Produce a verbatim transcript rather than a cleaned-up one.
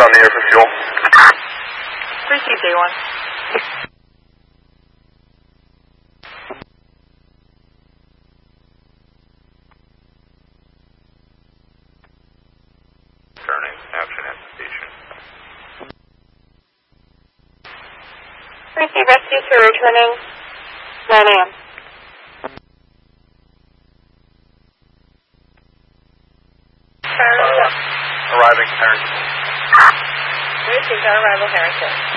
on the air for fuel. Received A one. Turning, action at the station. Receive rescue to returning nine A M. Uh, arriving Harrington. Received on arrival Harrington.